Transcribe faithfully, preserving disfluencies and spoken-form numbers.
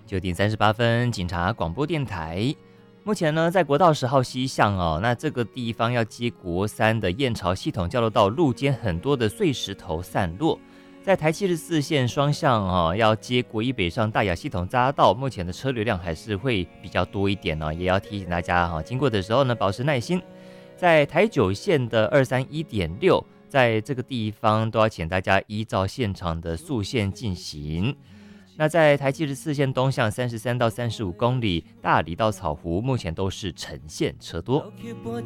九点三十八分，警察广播电台。目前呢，在国道十号西向哦，那这个地方要接国三的燕巢系统交流道路间很多的碎石头散落。在台七十四线双向哦，要接国一北上大雅系统匝道，目前的车流量还是会比较多一点哦，也要提醒大家哈、哦，经过的时候呢，保持耐心。在台九线的二三一点六，在这个地方都要请大家依照现场的速线进行。那在台七十四线东向三十三到三十五公里，大理到草湖目前都是呈现车多。